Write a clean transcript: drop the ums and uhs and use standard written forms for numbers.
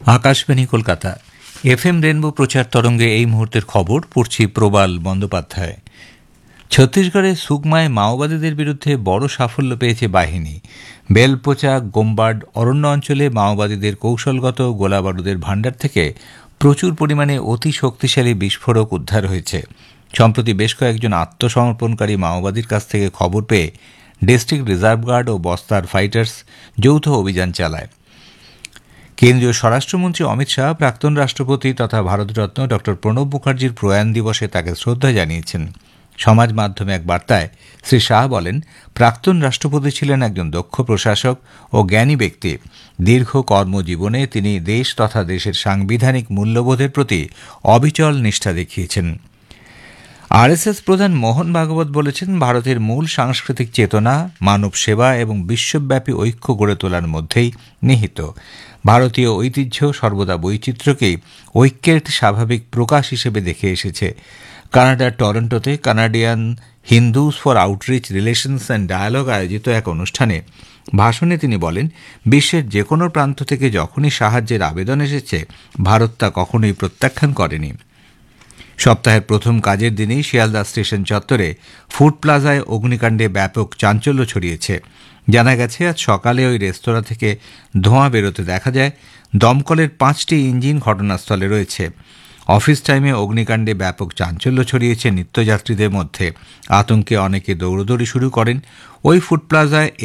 Akashvani Kolkata FM rainbow প্রচার তরঙ্গে এই মুহূর্তের খবর পড়ছি প্রবাল বন্দ্যোপাধ্যায়। ছত্তিশগড়ের সুকমায় মাওবাদীদের বিরুদ্ধে বড় সাফল্য পেয়েছে বাহিনী। বেলপোচা গোমবার্ড অরণ্য অঞ্চলে মাওবাদীদের কৌশলগত গোলাবারুদের ভাণ্ডার থেকে প্রচুর পরিমাণে অতি শক্তিশালী বিস্ফোরক উদ্ধার হয়েছে। সম্প্রতি বেশ কয়েকজন আত্মসমর্পণকারী মাওবাদীর কাছ থেকে খবর পেয়ে ডিস্ট্রিক্ট রিজার্ভ গার্ড ও বস্তার ফাইটার্স যৌথ অভিযান চালায়। কেন্দ্রীয় স্বরাষ্ট্রমন্ত্রী অমিত শাহ প্রাক্তন রাষ্ট্রপতি তথা ভারতরত্ন ড প্রণব মুখার্জির প্রয়াণ দিবসে তাকে শ্রদ্ধা জানিয়েছেন। সমাজ মাধ্যমে এক বার্তায় শ্রী শাহ বলেন, প্রাক্তন রাষ্ট্রপতি ছিলেন একজন দক্ষ প্রশাসক ও জ্ঞানী ব্যক্তি। দীর্ঘ কর্মজীবনে তিনি দেশ তথা দেশের সাংবিধানিক মূল্যবোধের প্রতি অবিচল নিষ্ঠা দেখিয়েছেন। আরএসএস প্রধান মোহন ভাগবত বলেছেন, ভারতের মূল সাংস্কৃতিক চেতনা মানব সেবা এবং বিশ্বব্যাপী ঐক্য গড়ে তোলার মধ্যেই নিহিত। ভারতীয় ঐতিহ্য সর্বদা বৈচিত্র্যকেই ঐক্যের স্বাভাবিক প্রকাশ হিসেবে দেখে এসেছে। কানাডার টরন্টোতে Canadian Hindus for outreach relations and dialogue আয়োজিত এক অনুষ্ঠানে ভাষণে তিনি বলেন, বিশ্বের যে কোনো প্রান্ত থেকে যখনই সাহায্যের আবেদন এসেছে ভারত তা কখনোই প্রত্যাখ্যান করেনি। সপ্তাহের প্রথম কাজের দিনেই শিয়ালদা স্টেশন চত্বরে ফুড প্লাজায় অগ্নিকাণ্ডে ব্যাপক চাঞ্চল্য ছড়িয়েছে। জানা গেছে, আজ সকালে ওই রেস্তোরাঁ থেকে ধোঁয়া বেরোতে দেখা যায়। দমকলের 5টি ইঞ্জিন ঘটনাস্থলে রয়েছে। অফিস টাইমে অগ্নিকাণ্ডে ব্যাপক চাঞ্চল্য ছড়িয়েছে নিত্যযাত্রীদের মধ্যে। আতঙ্কে অনেকে দৌড়দৌড়ি শুরু করেন। ওই ফুড প্লাজায়